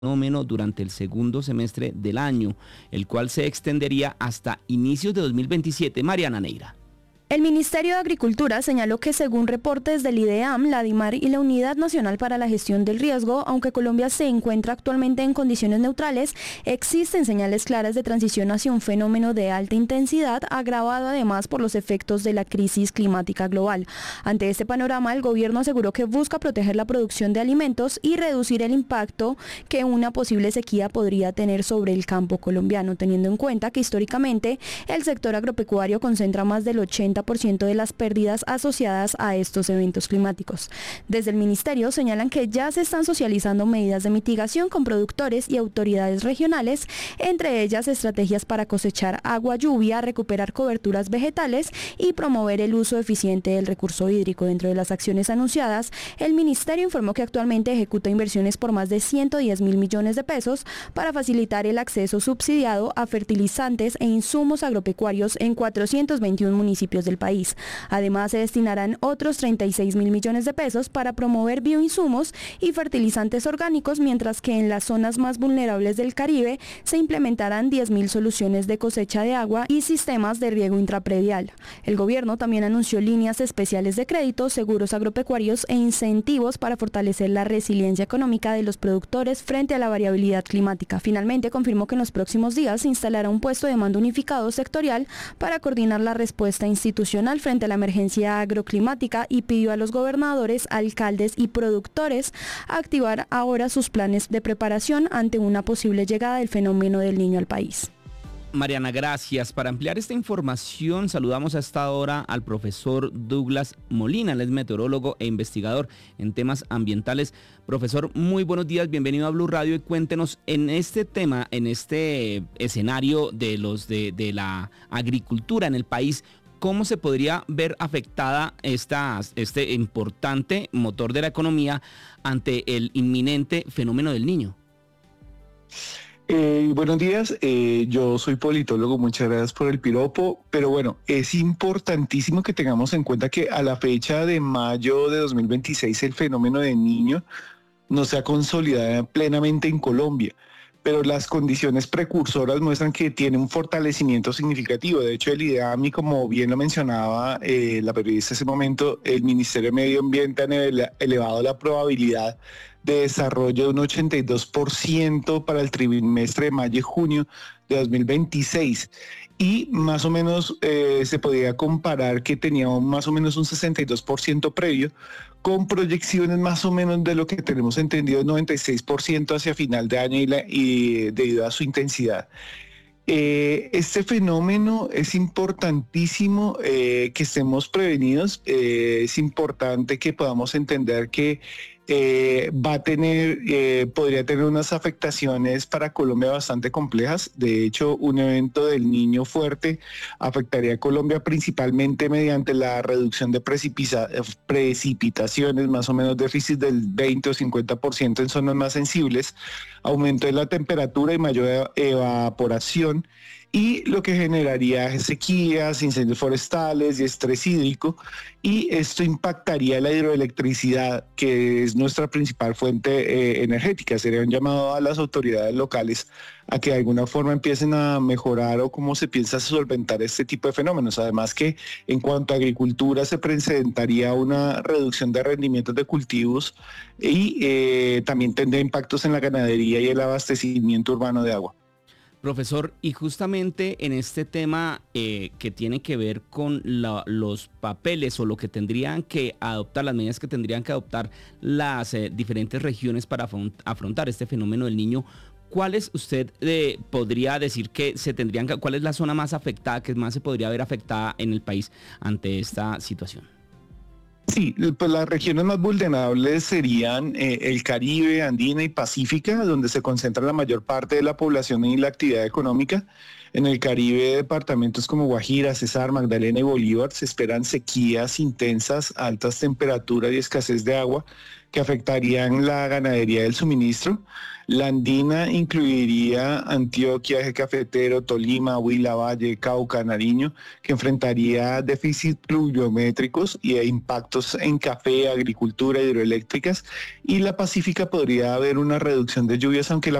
fenómeno durante el segundo semestre del año, el cual se extendería hasta inicios de 2027. Mariana Neira. El Ministerio de Agricultura señaló que según reportes del IDEAM, la DIMAR y la Unidad Nacional para la Gestión del Riesgo, aunque Colombia se encuentra actualmente en condiciones neutrales, existen señales claras de transición hacia un fenómeno de alta intensidad, agravado además por los efectos de la crisis climática global. Ante este panorama, el gobierno aseguró que busca proteger la producción de alimentos y reducir el impacto que una posible sequía podría tener sobre el campo colombiano, teniendo en cuenta que históricamente el sector agropecuario concentra más del 80% de las pérdidas asociadas a estos eventos climáticos. Desde el ministerio señalan que ya se están socializando medidas de mitigación con productores y autoridades regionales, entre ellas estrategias para cosechar agua lluvia, recuperar coberturas vegetales y promover el uso eficiente del recurso hídrico. Dentro de las acciones anunciadas, el ministerio informó que actualmente ejecuta inversiones por más de 110.000 millones de pesos para facilitar el acceso subsidiado a fertilizantes e insumos agropecuarios en 421 municipios del país. Además, se destinarán otros 36.000 millones de pesos para promover bioinsumos y fertilizantes orgánicos, mientras que en las zonas más vulnerables del Caribe se implementarán 10.000 soluciones de cosecha de agua y sistemas de riego intrapredial. El gobierno también anunció líneas especiales de crédito, seguros agropecuarios e incentivos para fortalecer la resiliencia económica de los productores frente a la variabilidad climática. Finalmente, confirmó que en los próximos días se instalará un puesto de mando unificado sectorial para coordinar la respuesta institucional frente a la emergencia agroclimática y pidió a los gobernadores, alcaldes y productores activar ahora sus planes de preparación ante una posible llegada del fenómeno del Niño al país. Mariana, gracias. Para ampliar esta información, saludamos a esta hora al profesor Douglas Molina, él es meteorólogo e investigador en temas ambientales. Profesor, muy buenos días, bienvenido a Blue Radio y cuéntenos en este tema, en este escenario de la agricultura en el país, ¿cómo se podría ver afectada este importante motor de la economía ante el inminente fenómeno del Niño? Buenos días, yo soy politólogo, muchas gracias por el piropo, pero bueno, es importantísimo que tengamos en cuenta que a la fecha de mayo de 2026 el fenómeno del Niño no se ha consolidado plenamente en Colombia, pero las condiciones precursoras muestran que tiene un fortalecimiento significativo. De hecho, el IDEAM, y como bien lo mencionaba la periodista hace un momento, el Ministerio de Medio Ambiente han elevado la probabilidad de desarrollo de un 82% para el trimestre de mayo y junio de 2026. Y más o menos se podía comparar que tenía más o menos un 62% previo, con proyecciones más o menos de lo que tenemos entendido, 96% hacia final de año y debido a su intensidad. Este fenómeno es importantísimo que estemos prevenidos, es importante que podamos entender que podría tener unas afectaciones para Colombia bastante complejas. De hecho, un evento del Niño fuerte afectaría a Colombia principalmente mediante la reducción de precipitaciones, más o menos déficit del 20 o 50% en zonas más sensibles, aumento de la temperatura y mayor evaporación, y lo que generaría sequías, incendios forestales y estrés hídrico, y esto impactaría la hidroelectricidad, que es nuestra principal fuente energética. Sería un llamado a las autoridades locales a que de alguna forma empiecen a mejorar o cómo se piensa solventar este tipo de fenómenos. Además que en cuanto a agricultura se presentaría una reducción de rendimientos de cultivos y también tendría impactos en la ganadería y el abastecimiento urbano de agua. Profesor, y justamente en este tema que tiene que ver con los papeles o lo que tendrían que adoptar, las medidas que tendrían que adoptar las diferentes regiones para afrontar este fenómeno del Niño, ¿cuáles usted podría decir que cuál es la zona más afectada, que más se podría ver afectada en el país ante esta situación? Sí, pues las regiones más vulnerables serían el Caribe, Andina y Pacífica, donde se concentra la mayor parte de la población y la actividad económica. En el Caribe, departamentos como Guajira, Cesar, Magdalena y Bolívar se esperan sequías intensas, altas temperaturas y escasez de agua, que afectarían la ganadería del suministro. La andina incluiría Antioquia, Eje Cafetero, Tolima, Huila, Valle, Cauca, Nariño, que enfrentaría déficits pluviométricos y impactos en café, agricultura, hidroeléctricas. Y la Pacífica podría haber una reducción de lluvias, aunque la